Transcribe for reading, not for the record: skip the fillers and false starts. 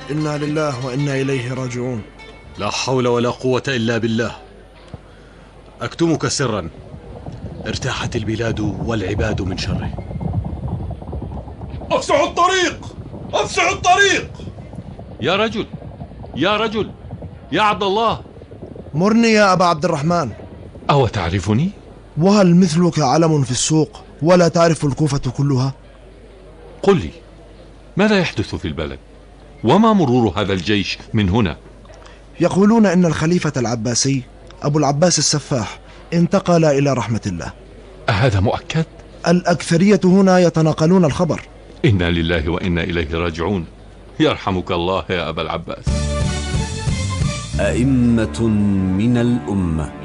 إنا لله وإنا إليه راجعون. لا حول ولا قوة إلا بالله. أكتمك سرا، ارتاحت البلاد والعباد من شره. أفسحوا الطريق، أفسحوا الطريق. يا رجل، يا رجل، يا عبد الله. مرني يا أبا عبد الرحمن. أو تعرفني؟ وهل مثلك علم في السوق ولا تعرف الكوفة كلها؟ قل لي، ماذا يحدث في البلد؟ وما مرور هذا الجيش من هنا؟ يقولون إن الخليفة العباسي أبو العباس السفاح انتقل إلى رحمة الله. أهذا مؤكد؟ الأكثرية هنا يتناقلون الخبر. إنا لله وإنا إليه راجعون. يرحمك الله يا أبا العباس. أئمة من الأمة.